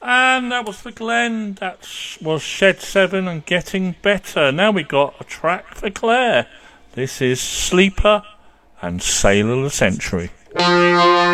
And that was for Glenn. That was Shed 7 and Getting Better. Now we got a track for Claire. This is Sleeper and Sailor of the Century.